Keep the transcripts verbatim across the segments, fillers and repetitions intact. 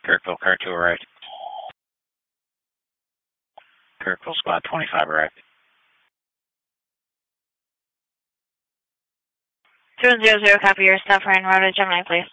Kirkville, car two arrived. Kirkville, squad twenty-five arrived. two one zero zero, copy your stuff, Ryan Road to Gemini, please.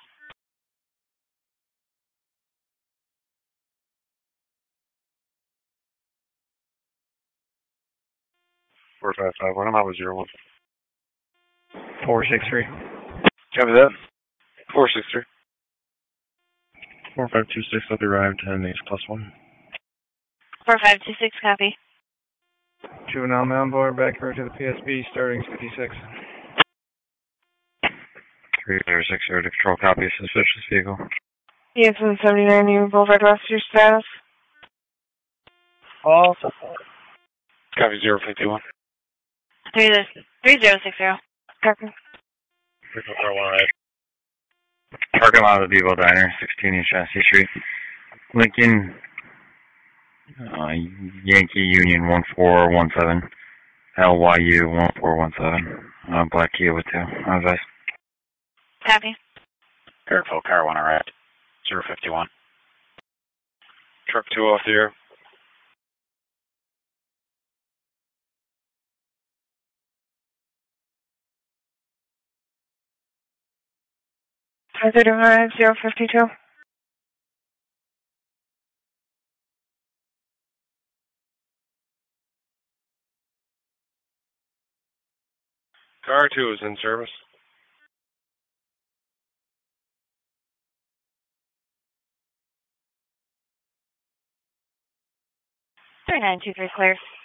four five five one, I'm out with zero one. four six three. Copy that. four six three. four five two six, I'll be arrived, ten H plus one. four five two six, copy. Juvenile Moundboard, back road to the P S B, starting fifty-six. three zero six zero to control, copy, suspicious vehicle. E X one seventy-nine, Union Boulevard West, your status? All. Copy zero fifty one. three zero six zero. Copy. Vehicle car one right. Parking lot of the Vivo Diner, sixteen East Chassis Street. Lincoln, uh, Yankee Union one four one seven. L Y U one four one seven. Uh, Black Kia with two. Advice. Copy. Kirkville, car one arrived. zero fifty one. Truck two off the air. five thirty-five, zero fifty-two. Car two is in service. three nine two three, clear.